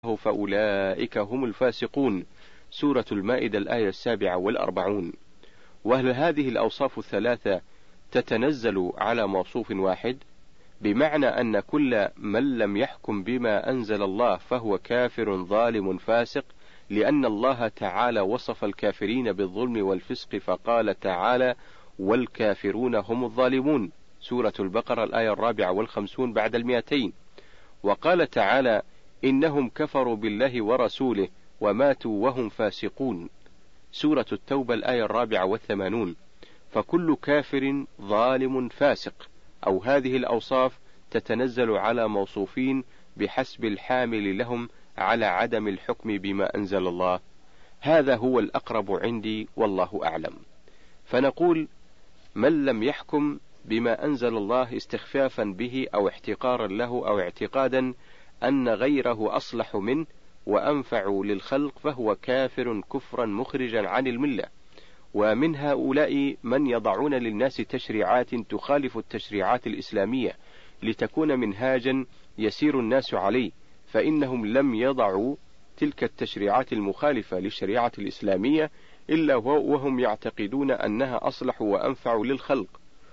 فأولئك هم الفاسقون. سورة المائدة الآية 47. وهل هذه الأوصاف الثلاثة تتنزل على موصوف واحد؟ بمعنى أن كل من لم يحكم بما أنزل الله فهو كافر ظالم فاسق، لأن الله تعالى وصف الكافرين بالظلم والفسق فقال تعالى: والكافرون هم الظالمون. سورة البقرة الآية 54 بعد 200. وقال تعالى: إنهم كفروا بالله ورسوله وماتوا وهم فاسقون. سورة التوبة الآية 84. فكل كافر ظالم فاسق، أو هذه الأوصاف تتنزل على موصوفين بحسب الحامل لهم على عدم الحكم بما أنزل الله. هذا هو الأقرب عندي والله أعلم. فنقول: من لم يحكم بما أنزل الله استخفافا به أو احتقارا له أو اعتقادا أن غيره أصلح منه وأنفع للخلق فهو كافر كفرا مخرجا عن الملة. ومن هؤلاء من يضعون للناس تشريعات تخالف التشريعات الإسلامية لتكون منهاجا يسير الناس عليه، فإنهم لم يضعوا تلك التشريعات المخالفة للشريعة الإسلامية إلا وهم يعتقدون أنها أصلح وأنفع للخلق،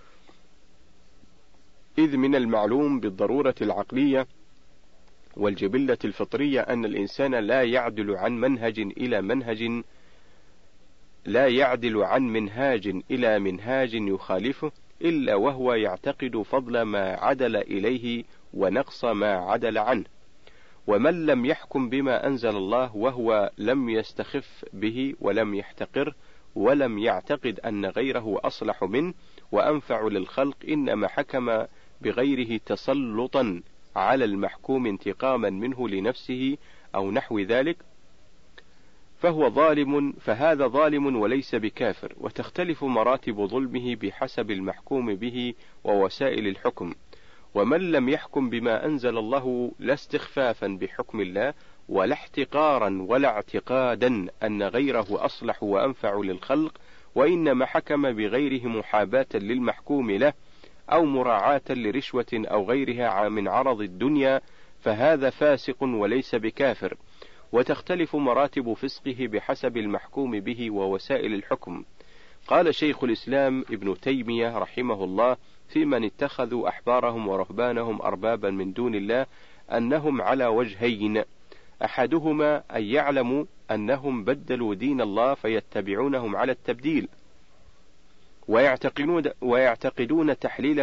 إذ من المعلوم بالضرورة العقلية والجبلة الفطرية أن الإنسان لا يعدل عن منهاج إلى منهاج يخالفه إلا وهو يعتقد فضل ما عدل إليه ونقص ما عدل عنه. ومن لم يحكم بما أنزل الله وهو لم يستخف به ولم يحتقر ولم يعتقد أن غيره أصلح منه وأنفع للخلق، إنما حكم بغيره تسلطا على المحكوم انتقاما منه لنفسه أو نحو ذلك، فهذا ظالم وليس بكافر. وتختلف مراتب ظلمه بحسب المحكوم به ووسائل الحكم. ومن لم يحكم بما أنزل الله لا استخفافا بحكم الله ولا احتقارا ولا اعتقادا أن غيره أصلح وأنفع للخلق، وإنما حكم بغيره محاباة للمحكوم له أو مراعاة لرشوة أو غيرها من عرض الدنيا، فهذا فاسق وليس بكافر. وتختلف مراتب فسقه بحسب المحكوم به ووسائل الحكم. قال شيخ الإسلام ابن تيمية رحمه الله في من اتخذوا أحبارهم ورهبانهم أربابا من دون الله أنهم على وجهين: أحدهما أن يعلموا أنهم بدلوا دين الله فيتبعونهم على التبديل ويعتقدون تحليل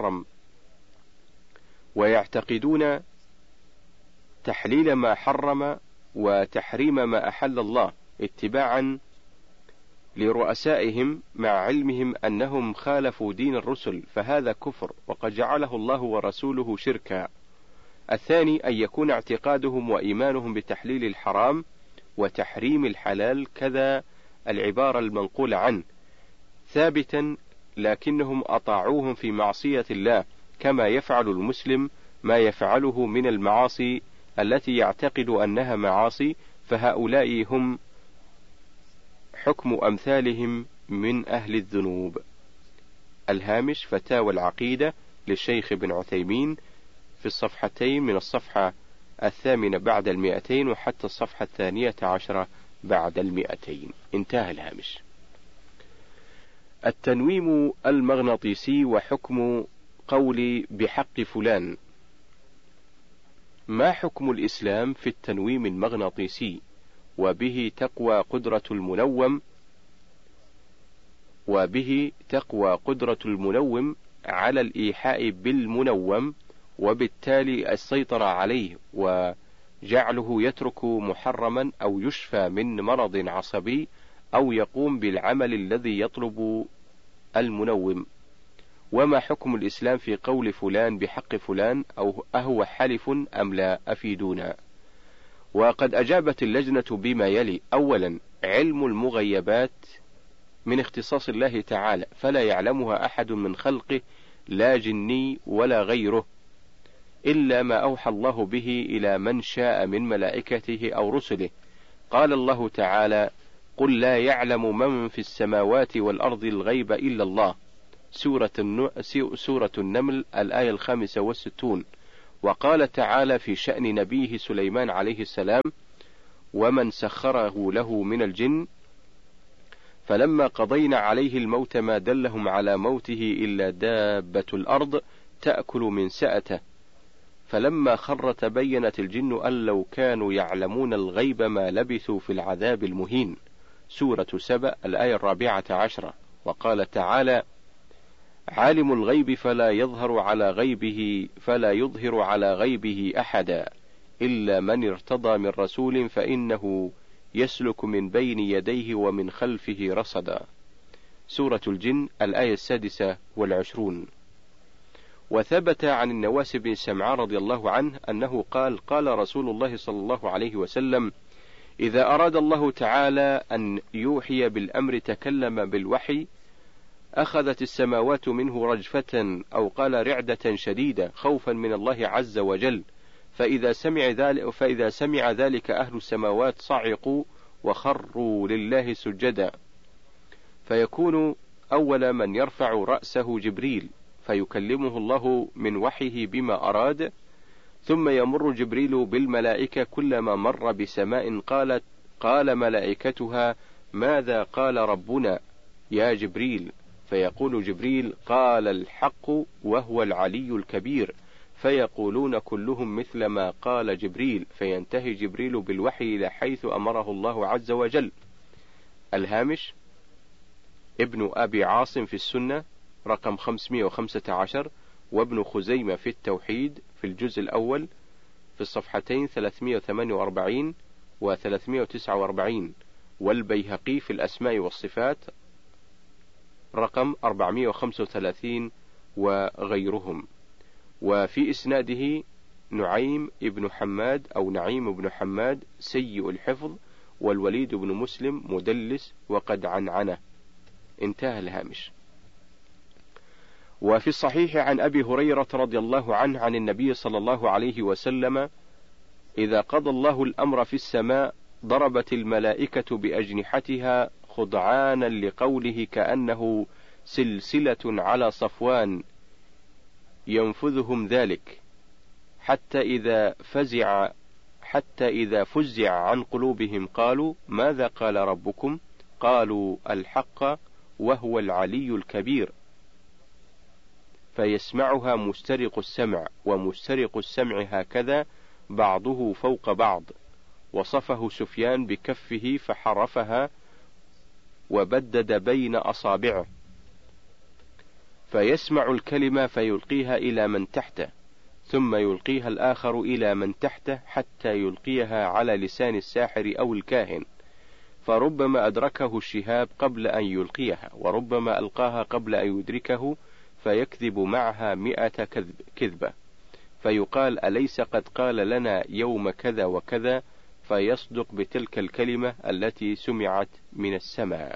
ما حرم وتحريم ما أحل الله اتباعا لرؤسائهم مع علمهم أنهم خالفوا دين الرسل، فهذا كفر وقد جعله الله ورسوله شركا. الثاني أن يكون اعتقادهم وإيمانهم بتحليل الحرام وتحريم الحلال كذا العبارة المنقولة عنه ثابتا، لكنهم أطاعوهم في معصية الله كما يفعل المسلم ما يفعله من المعاصي التي يعتقد أنها معاصي، فهؤلاء هم حكم أمثالهم من أهل الذنوب. الهامش: فتاوى العقيدة للشيخ ابن عثيمين في الصفحتين من الصفحة 8 بعد 200 وحتى الصفحة 12 بعد 200. انتهى الهامش. التنويم المغناطيسي وحكم قولي بحق فلان. ما حكم الإسلام في التنويم المغناطيسي؟ وبه تقوى قدرة المنوم على الإيحاء بالمنوم، وبالتالي السيطرة عليه وجعله يترك محرما أو يشفى من مرض عصبي أو يقوم بالعمل الذي يطلب المنوم. وما حكم الإسلام في قول فلان بحق فلان، أو أهو حلف أم لا؟ أفيدونا. وقد أجابت اللجنة بما يلي: أولا، علم المغيبات من اختصاص الله تعالى، فلا يعلمها أحد من خلقه لا جني ولا غيره إلا ما أوحى الله به إلى من شاء من ملائكته أو رسله. قال الله تعالى: قل لا يعلم من في السماوات والأرض الغيب إلا الله. سورة النمل الآية 65. وقال تعالى في شأن نبيه سليمان عليه السلام: ومن سخره له من الجن فلما قضينا عليه الموت ما دلهم على موته إلا دابة الأرض تأكل من سأته فلما خر تبينت الجن أن لو كانوا يعلمون الغيب ما لبثوا في العذاب المهين. سورة سبأ الآية 14. وقال تعالى: عالم الغيب فلا يظهر على غيبه أحدا إلا من ارتضى من رسول فإنه يسلك من بين يديه ومن خلفه رصدا. سورة الجن الآية 26. وثبت عن النواس بن سمعان رضي الله عنه أنه قال رسول الله صلى الله عليه وسلم: إذا أراد الله تعالى أن يوحي بالأمر تكلم بالوحي أخذت السماوات منه رجفة أو قال رعدة شديدة خوفا من الله عز وجل، فإذا سمع ذلك أهل السماوات صعقوا وخروا لله سجدا، فيكون أول من يرفع رأسه جبريل فيكلمه الله من وحيه بما أراد، ثم يمر جبريل بالملائكة كلما مر بسماء قال ملائكتها: ماذا قال ربنا يا جبريل؟ فيقول جبريل: قال الحق وهو العلي الكبير، فيقولون كلهم مثل ما قال جبريل، فينتهي جبريل بالوحي إلى حيث أمره الله عز وجل. الهامش: ابن أبي عاصم في السنة رقم 515، وابن خزيمة في التوحيد في الجزء الأول في الصفحتين 348 و 349، والبيهقي في الأسماء والصفات رقم 435 وغيرهم. وفي إسناده نعيم بن حماد سيء الحفظ، والوليد بن مسلم مدلس وقد عنعنه. انتهى الهامش. وفي الصحيح عن أبي هريرة رضي الله عنه عن النبي صلى الله عليه وسلم: إذا قضى الله الأمر في السماء ضربت الملائكة بأجنحتها خضعانا لقوله كأنه سلسلة على صفوان ينفذهم ذلك، حتى إذا فزع عن قلوبهم قالوا: ماذا قال ربكم؟ قالوا: الحق وهو العلي الكبير، فيسمعها مسترق السمع، ومسترق السمع هكذا بعضه فوق بعض. وصفه سفيان بكفه فحرفها وبدد بين أصابعه، فيسمع الكلمة فيلقيها إلى من تحته، ثم يلقيها الآخر إلى من تحته حتى يلقيها على لسان الساحر أو الكاهن، فربما أدركه الشهاب قبل أن يلقيها، وربما ألقاها قبل أن يدركه، فيكذب معها 100 كذبة، فيقال: أليس قد قال لنا يوم كذا وكذا؟ فيصدق بتلك الكلمة التي سمعت من السماء.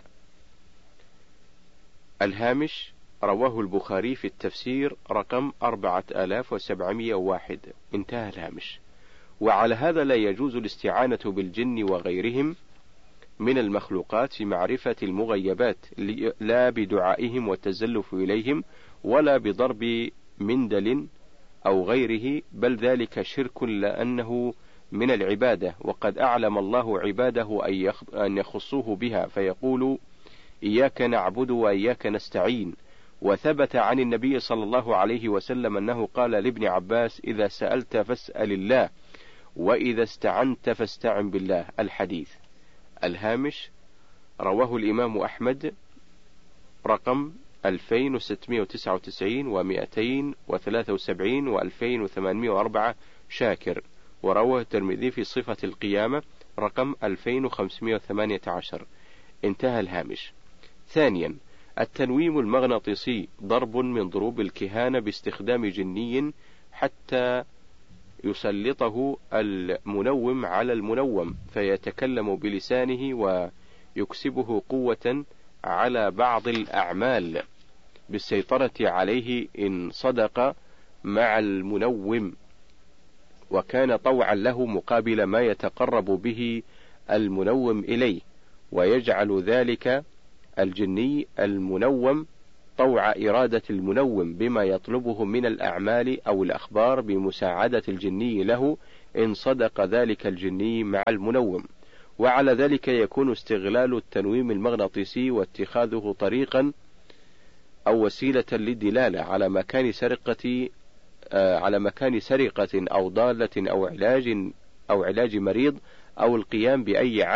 الهامش: رواه البخاري في التفسير رقم 4701. انتهى الهامش. وعلى هذا لا يجوز الاستعانة بالجن وغيرهم من المخلوقات في معرفة المغيبات، لا بدعائهم والتزلف إليهم، ولا بضرب مندل أو غيره، بل ذلك شرك لأنه من العبادة، وقد أعلم الله عباده أن يخصوه بها، فيقول: إياك نعبد وإياك نستعين. وثبت عن النبي صلى الله عليه وسلم أنه قال لابن عباس: إذا سألت فاسأل الله، وإذا استعنت فاستعن بالله. الحديث. الهامش: رواه الإمام أحمد رقم 2699 و273 و2804 شاكر، ورواه الترمذي في صفة القيامة رقم 2518. انتهى الهامش. ثانيا: التنويم المغناطيسي ضرب من ضروب الكهانة باستخدام جني حتى يسلطه المنوم على المنوم فيتكلم بلسانه ويكسبه قوة على بعض الأعمال بالسيطرة عليه إن صدق مع المنوم، وكان طوعا له مقابل ما يتقرب به المنوم إليه، ويجعل ذلك الجني المنوم طوع إرادة المنوم بما يطلبه من الأعمال أو الأخبار بمساعدة الجني له إن صدق ذلك الجني مع المنوم. وعلى ذلك يكون استغلال التنويم المغناطيسي واتخاذه طريقا أو وسيلة للدلالة على مكان سرقة أو ضالة أو علاج مريض أو القيام بأي